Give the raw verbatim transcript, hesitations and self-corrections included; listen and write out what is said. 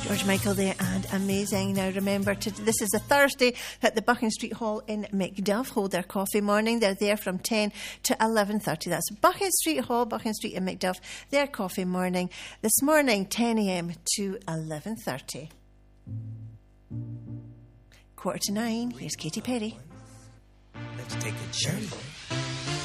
George Michael there, and amazing. Now remember, to, this is a Thursday at the Buchan Street Hall in Macduff. Hold their coffee morning. They're there from ten to eleven thirty. That's Buchan Street Hall, Buchan Street in Macduff. Their coffee morning this morning, ten a.m. to eleven thirty. Quarter to nine. Here's Katy Perry. Let's take a journey.